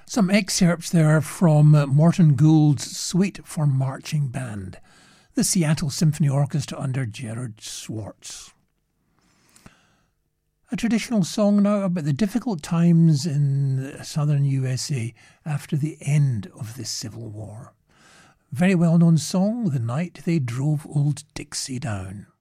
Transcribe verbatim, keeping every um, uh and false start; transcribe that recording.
Some excerpts there from uh, Morton Gould's Suite for Marching Band, the Seattle Symphony Orchestra under Gerard Schwartz. A traditional song now about the difficult times in the southern U S A after the end of the Civil War. Very well-known song, The Night They Drove Old Dixie Down.